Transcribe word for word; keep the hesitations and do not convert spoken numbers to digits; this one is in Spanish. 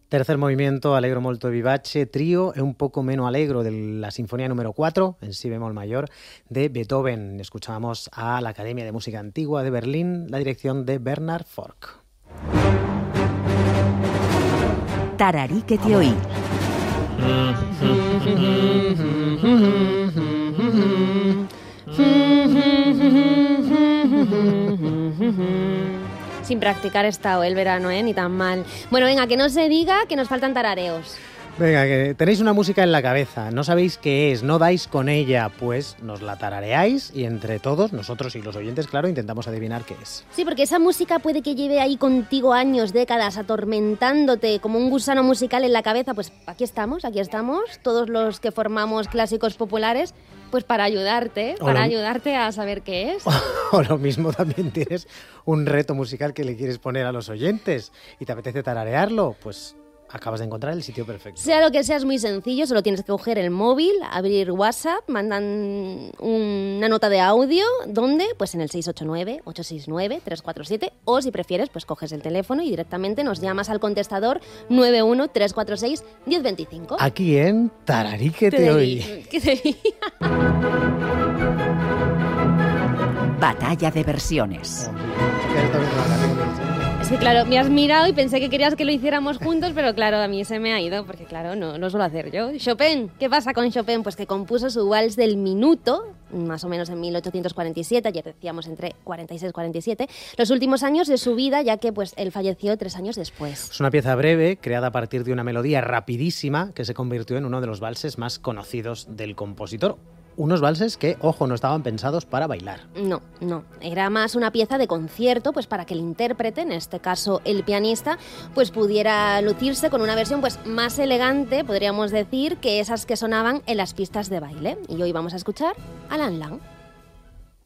Tercer movimiento, Allegro molto vivace, trío e un poco meno allegro de la Sinfonía número cuatro, en si bemol mayor, de Beethoven. Escuchábamos a la Academia de Música Antigua de Berlín, la dirección de Bernhard Forck. Tararí que te oí. Sin practicar he estado el verano, ¿eh? Ni tan mal. Bueno, venga, que no se diga que nos faltan tarareos. Venga, que tenéis una música en la cabeza, no sabéis qué es, no dais con ella, pues nos la tarareáis y entre todos, nosotros y los oyentes, claro, intentamos adivinar qué es. Sí, porque esa música puede que lleve ahí contigo años, décadas, atormentándote como un gusano musical en la cabeza. Pues aquí estamos, aquí estamos, todos los que formamos clásicos populares, pues para ayudarte, O para lo- ayudarte a saber qué es. O lo mismo también tienes un reto musical que le quieres poner a los oyentes y te apetece tararearlo, pues acabas de encontrar el sitio perfecto. Sea lo que sea, es muy sencillo, solo tienes que coger el móvil, abrir WhatsApp, mandan una nota de audio, ¿dónde? Pues en el seis ocho nueve, ocho seis nueve, tres cuatro siete, o si prefieres, pues coges el teléfono y directamente nos llamas al contestador nueve uno tres cuatro seis uno cero dos cinco. Aquí en Tararí que te oí. ¿Qué te diría? Batalla de versiones. Es que claro, me has mirado y pensé que querías que lo hiciéramos juntos, pero claro, a mí se me ha ido, porque claro, no lo suelo hacer yo. Chopin, ¿qué pasa con Chopin? Pues que compuso su vals del minuto, más o menos en mil ochocientos cuarenta y siete, ayer decíamos entre cuarenta y seis y cuarenta y siete, los últimos años de su vida, ya que pues él falleció tres años después. Es una pieza breve, creada a partir de una melodía rapidísima, que se convirtió en uno de los valses más conocidos del compositor. Unos valses que, ojo, no estaban pensados para bailar. No, no. Era más una pieza de concierto, pues para que el intérprete, en este caso el pianista, pues pudiera lucirse con una versión pues más elegante, podríamos decir, que esas que sonaban en las pistas de baile. Y hoy vamos a escuchar a Lan Lang.